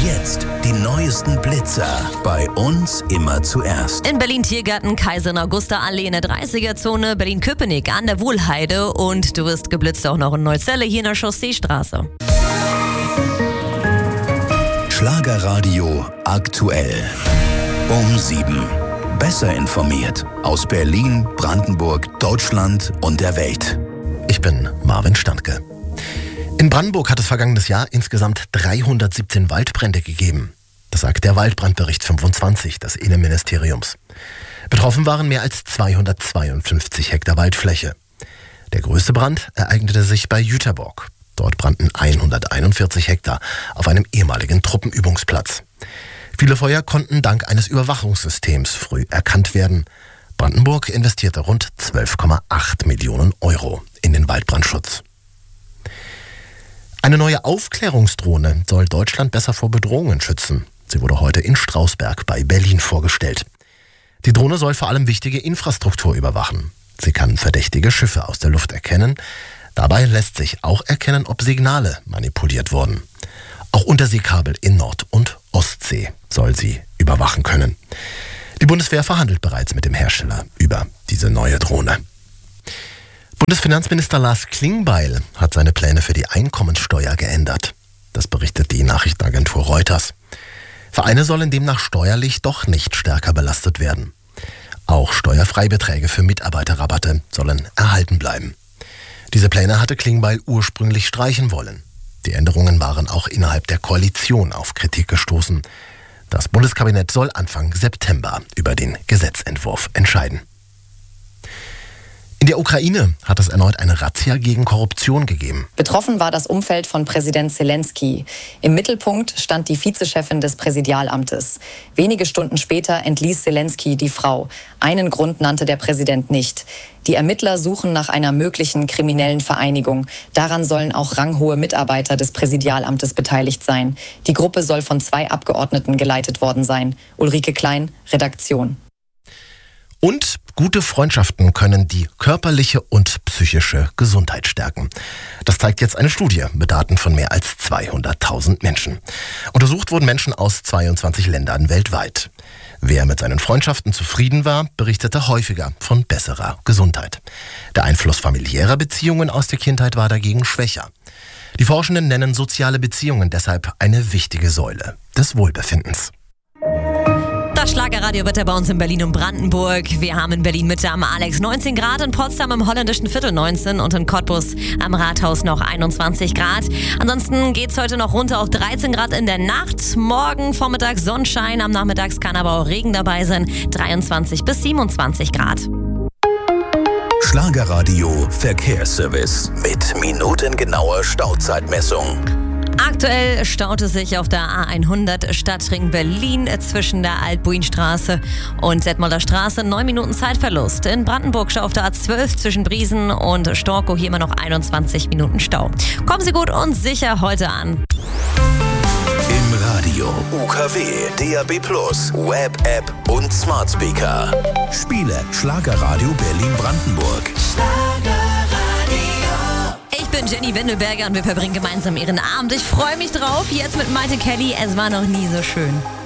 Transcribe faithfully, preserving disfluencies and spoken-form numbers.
Jetzt die neuesten Blitzer. Bei uns immer zuerst. In Berlin-Tiergarten, Kaiserin Augusta Allee in der dreißiger-Zone, Berlin-Köpenick an der Wohlheide und du wirst geblitzt auch noch in Neuzelle hier in der Chausseestraße. Schlagerradio aktuell. Um sieben. Besser informiert aus Berlin, Brandenburg, Deutschland und der Welt. Ich bin Marvin Standke. In Brandenburg hat es vergangenes Jahr insgesamt dreihundertsiebzehn Waldbrände gegeben. Das sagt der Waldbrandbericht fünfundzwanzig des Innenministeriums. Betroffen waren mehr als zweihundertzweiundfünfzig Hektar Waldfläche. Der größte Brand ereignete sich bei Jüterbock. Dort brannten hunderteinundvierzig Hektar auf einem ehemaligen Truppenübungsplatz. Viele Feuer konnten dank eines Überwachungssystems früh erkannt werden. Brandenburg investierte rund zwölf Komma acht Millionen Euro in den Waldbrandschutz. Eine neue Aufklärungsdrohne soll Deutschland besser vor Bedrohungen schützen. Sie wurde heute in Strausberg bei Berlin vorgestellt. Die Drohne soll vor allem wichtige Infrastruktur überwachen. Sie kann verdächtige Schiffe aus der Luft erkennen. Dabei lässt sich auch erkennen, ob Signale manipuliert wurden. Auch Unterseekabel in Nord- und Ostsee soll sie überwachen können. Die Bundeswehr verhandelt bereits mit dem Hersteller über diese neue Drohne. Bundesfinanzminister Lars Klingbeil hat seine Pläne für die Einkommensteuer geändert. Das berichtet die Nachrichtenagentur Reuters. Vereine sollen demnach steuerlich doch nicht stärker belastet werden. Auch Steuerfreibeträge für Mitarbeiterrabatte sollen erhalten bleiben. Diese Pläne hatte Klingbeil ursprünglich streichen wollen. Die Änderungen waren auch innerhalb der Koalition auf Kritik gestoßen. Das Bundeskabinett soll Anfang September über den Gesetzentwurf entscheiden. In der Ukraine hat es erneut eine Razzia gegen Korruption gegeben. Betroffen war das Umfeld von Präsident Zelensky. Im Mittelpunkt stand die Vizechefin des Präsidialamtes. Wenige Stunden später entließ Zelensky die Frau. Einen Grund nannte der Präsident nicht. Die Ermittler suchen nach einer möglichen kriminellen Vereinigung. Daran sollen auch ranghohe Mitarbeiter des Präsidialamtes beteiligt sein. Die Gruppe soll von zwei Abgeordneten geleitet worden sein. Ulrike Klein, Redaktion. Und gute Freundschaften können die körperliche und psychische Gesundheit stärken. Das zeigt jetzt eine Studie mit Daten von mehr als zweihunderttausend Menschen. Untersucht wurden Menschen aus zweiundzwanzig Ländern weltweit. Wer mit seinen Freundschaften zufrieden war, berichtete häufiger von besserer Gesundheit. Der Einfluss familiärer Beziehungen aus der Kindheit war dagegen schwächer. Die Forschenden nennen soziale Beziehungen deshalb eine wichtige Säule des Wohlbefindens. Das Schlagerradio wird ja bei uns in Berlin und Brandenburg. Wir haben in Berlin Mitte am Alex neunzehn Grad, in Potsdam im holländischen Viertel neunzehn und in Cottbus am Rathaus noch einundzwanzig Grad. Ansonsten geht's heute noch runter auf dreizehn Grad in der Nacht. Morgen Vormittag Sonnenschein, am Nachmittag kann aber auch Regen dabei sein. dreiundzwanzig bis siebenundzwanzig Grad. Schlagerradio Verkehrsservice mit minutengenauer Stauzeitmessung. Aktuell staut es sich auf der A hundert Stadtring Berlin zwischen der Alt-Buin-Straße und Detmolder Straße. neun Minuten Zeitverlust. In Brandenburg Stau auf der A zwölf zwischen Briesen und Storkow. Hier immer noch einundzwanzig Minuten Stau. Kommen Sie gut und sicher heute an. Im Radio, U K W, D A B plus, Web-App und Smart Speaker. Spiele Schlagerradio Berlin-Brandenburg. Ich bin Jenny Wendelberger und wir verbringen gemeinsam Ihren Abend. Ich freue mich drauf. Jetzt mit Maite Kelly. Es war noch nie so schön.